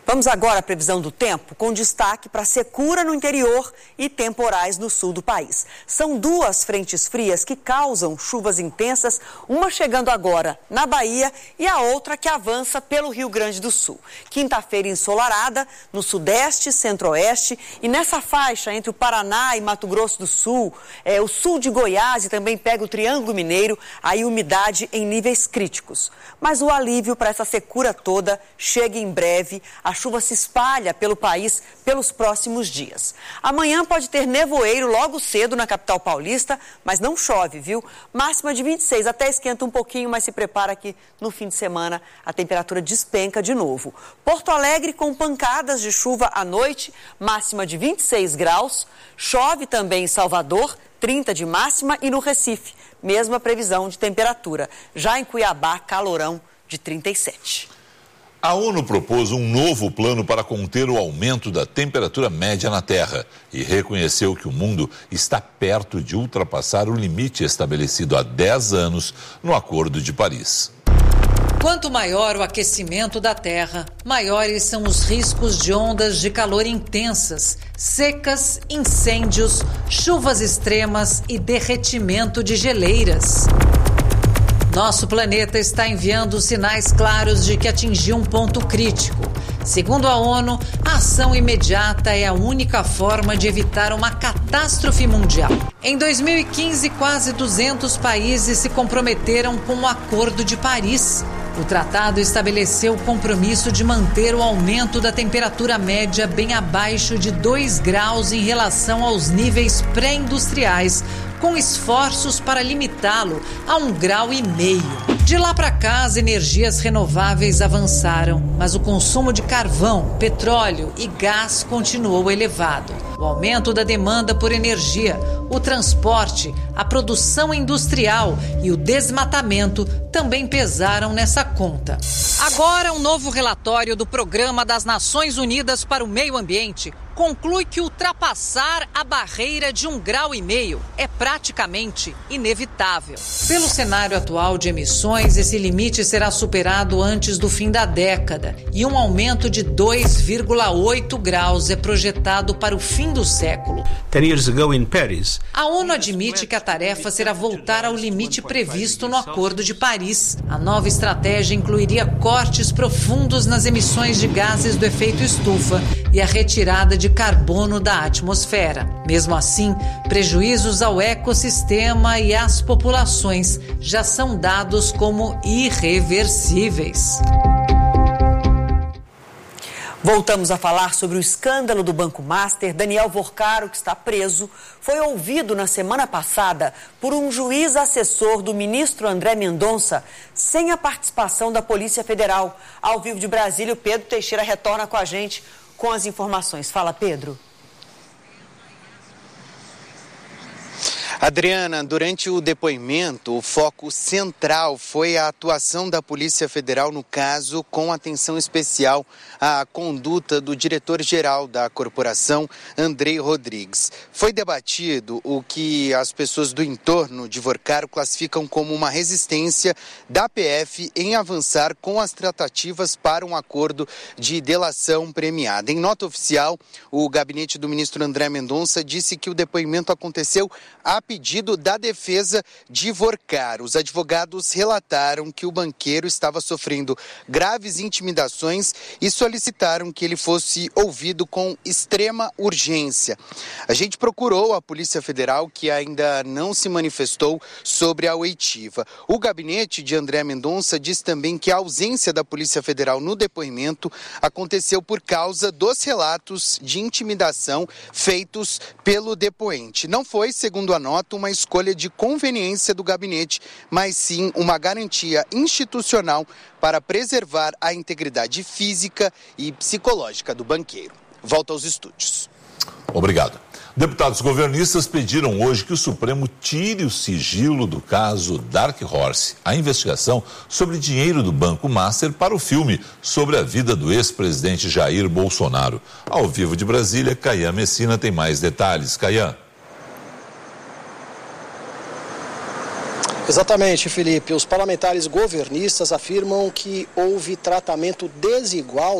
Vamos agora à previsão do tempo, com destaque para secura no interior e temporais no sul do país. São duas frentes frias que causam chuvas intensas, uma chegando agora na Bahia e a outra que avança pelo Rio Grande do Sul. Quinta-feira ensolarada no sudeste, centro-oeste e nessa faixa entre o Paraná e Mato Grosso do Sul, o sul de Goiás e também pega o Triângulo Mineiro, aí umidade em níveis críticos. Mas o alívio para essa secura toda chega em breve. A chuva se espalha pelo país pelos próximos dias. Amanhã pode ter nevoeiro logo cedo na capital paulista, mas não chove, viu? Máxima de 26, até esquenta um pouquinho, mas se prepara que no fim de semana a temperatura despenca de novo. Porto Alegre com pancadas de chuva à noite, máxima de 26 graus. Chove também em Salvador, 30 de máxima, e no Recife, mesma previsão de temperatura. Já em Cuiabá, calorão de 37. A ONU propôs um novo plano para conter o aumento da temperatura média na Terra e reconheceu que o mundo está perto de ultrapassar o limite estabelecido há 10 anos no Acordo de Paris. Quanto maior o aquecimento da Terra, maiores são os riscos de ondas de calor intensas, secas, incêndios, chuvas extremas e derretimento de geleiras. Nosso planeta está enviando sinais claros de que atingiu um ponto crítico. Segundo a ONU, a ação imediata é a única forma de evitar uma catástrofe mundial. Em 2015, quase 200 países se comprometeram com o Acordo de Paris. O tratado estabeleceu o compromisso de manter o aumento da temperatura média bem abaixo de 2 graus em relação aos níveis pré-industriais, com esforços para limitá-lo a 1,5 graus. De lá para cá, as energias renováveis avançaram, mas o consumo de carvão, petróleo e gás continuou elevado. O aumento da demanda por energia, o transporte, a produção industrial e o desmatamento também pesaram nessa conta. Agora, um novo relatório do Programa das Nações Unidas para o Meio Ambiente conclui que ultrapassar a barreira de 1,5 graus é praticamente inevitável. Pelo cenário atual de emissões, esse limite será superado antes do fim da década e um aumento de 2,8 graus é projetado para o fim do século. 10 years ago in Paris, a ONU admite que a tarefa será voltar ao limite previsto no Acordo de Paris. A nova estratégia incluiria cortes profundos nas emissões de gases do efeito estufa e a retirada de carbono da atmosfera. Mesmo assim, prejuízos ao ecossistema e às populações já são dados como irreversíveis. Voltamos a falar sobre o escândalo do Banco Master. Daniel Vorcaro, que está preso, foi ouvido na semana passada por um juiz assessor do ministro André Mendonça, sem a participação da Polícia Federal. Ao vivo de Brasília, o Pedro Teixeira retorna com a gente com as informações. Fala, Pedro. Adriana, durante o depoimento, o foco central foi a atuação da Polícia Federal no caso, com atenção especial à conduta do diretor-geral da corporação, Andrei Rodrigues. Foi debatido o que as pessoas do entorno de Vorcaro classificam como uma resistência da PF em avançar com as tratativas para um acordo de delação premiada. Em nota oficial, o gabinete do ministro André Mendonça disse que o depoimento aconteceu a pedido da defesa de Vorcaro. Os advogados relataram que o banqueiro estava sofrendo graves intimidações e solicitaram que ele fosse ouvido com extrema urgência. A gente procurou a Polícia Federal, que ainda não se manifestou sobre a oitiva. O gabinete de André Mendonça diz também que a ausência da Polícia Federal no depoimento aconteceu por causa dos relatos de intimidação feitos pelo depoente. Não foi, segundo a nota, uma escolha de conveniência do gabinete, mas sim uma garantia institucional para preservar a integridade física e psicológica do banqueiro. Volta aos estúdios. Obrigado. Deputados governistas pediram hoje que o Supremo tire o sigilo do caso Dark Horse, a investigação sobre dinheiro do Banco Master para o filme sobre a vida do ex-presidente Jair Bolsonaro. Ao vivo de Brasília, Caian Messina tem mais detalhes. Caian. Exatamente, Felipe. Os parlamentares governistas afirmam que houve tratamento desigual